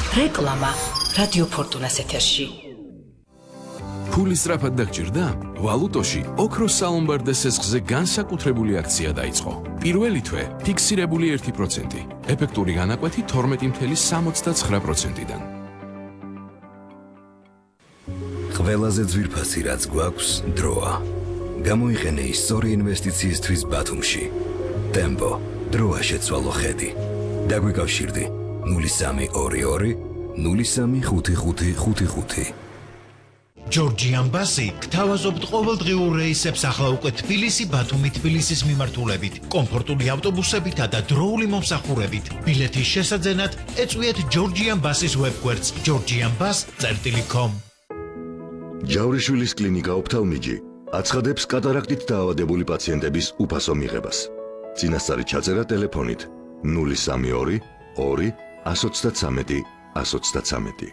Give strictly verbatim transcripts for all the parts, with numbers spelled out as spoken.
რეკლამა რადიო ფორტუნას ეთერში. ფული სწრაფად დაგჭირდა? ვალუტოში ოქროს სალომბარდე სესხზე განსაკუთრებული აქცია დაიწყო. პირველი თვე ფიქსირებული ერთი პროცენტი, ეფექტური განაკვეთი თორმეტი წუთი სამოცდაცხრა პროცენტიდან. ყველაზე ძვირფასი რაც გვაქვს დროა. გამოიყენე ის სწორი ინვესტიციისთვის ბათუმში. ტემპო, დროა შეცვალო ხედი. დაგვიკავშირდი ნული სამი ორი ორი ნული სამი ხუთი ხუთი ხუთი ხუთი. ჯორჯიან ბასი გთავაზობთ ყოველდღიურ რეისებს ახლა უკვე თბილისი ბათუმი თბილისის მიმართულებით, კომფორტული ავტობუსებითა და დროული მომსახურებით. ბილეთის შესაძენად ეწვიეთ ჯორჯიან ბასის ვებგვერდს georgianbus წერტილი com. ჯავრიშვილის კლინიკა ოფთალმიჯი აცხადებს კატარაქტით დაავადებული პაციენტების უფასო მიღებას. წინასწარი ჩაწერა ტელეფონით ნული სამი ორი ორი ათს ოცდათრამეტი ათს ოცდათრამეტი.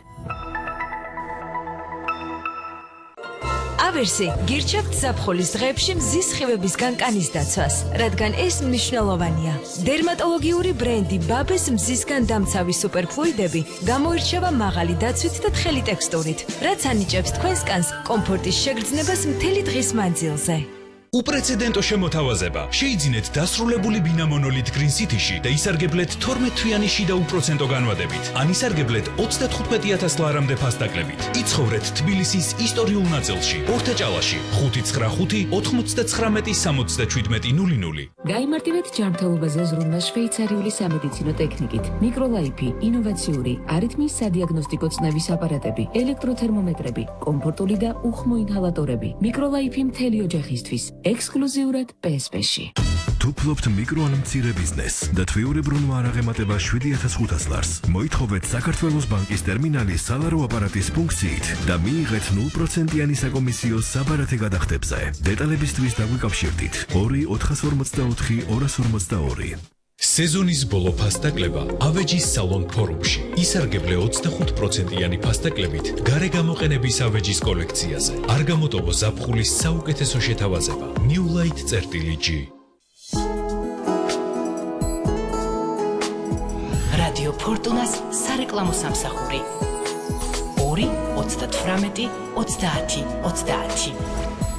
ავერსი გირჩევთ ზაფხულის დღეებში მზის სხივების განკანის დაცვას, რადგან ეს მნიშვნელოვანია. დერმატოლოგიური ბრენდი ბაბეს მზისგან დამცავი სუპერფლუიდები გამოირჩევა მაღალი დაცვით და თხელი ტექსტურით, რაც ანიჭებს თქვენს კანს კომფორტის შეგრძნებას მთელი დღის მანძილზე. უპრეცედენტო შემოთავაზება. შეიძინეთ დასრულებული ბინა მონოლით Green City-ში და ისარგებლეთ თორმეტ თვიანი შიდა უპროცენტო განვადებით. ან ისარგებლეთ ოცდათხუთმეტი ათას ლარამდე ფასდაკლებით. იცხოვრეთ თბილისის ისტორიულ ნაწილში, ორთაჭალაში, ხუთი ცხრა ხუთი ოთხმოცდაცხრამეტი სამოცდაჩვიდმეტი ნული ნული. გაიმარტივეთ ჯანმრთელობაზე ზრუნვა შვეიცარიული სამედიცინო ტექნიკით, მიკროლაიფი, ინოვაციური, არითმიის სადიაგნოსტიკო ცნების აპარატები, ელექტროთერმომეტრები, კომფორტული და უხმო ინჰალატორები. მიკროლაიფი მთელი ოჯახისთვის. ექსკლუზიურად პე ეს პე-ში. თუ ფლობთ მიკრო ან მცირე ბიზნესს და თვიურებრუნვა არ აღემატება შვიდი ათას ხუთას ლარს, მოითხოვეთ საქართველოს ბანკის ტერმინალის სალარო აპარატის ფუნქციით და მიიღეთ ნულ პროცენტიანი საკომისიო საბარათე გადახდებზე. დეტალებისთვის დაგვიკავშირდით ორი ოთხას ორმოცდაოთხი ორას ორმოცდაორი. სეზონის ბოლო ფასდაკლება ავეჯის სალონ ფორუმში. ისარგებლე ოცდახუთ პროცენტიანი ფასდაკლებით გარეგამოყენების ავეჯის კოლექციაზე. არ გამოტოვო ზაფხულის საუკეთესო შეთავაზება. New Light წერტილი G. რადიო ფორტუნას სარეკლამო სამსახური ორი ოცდათვრამეტი ოცდაათი ოცდაათი.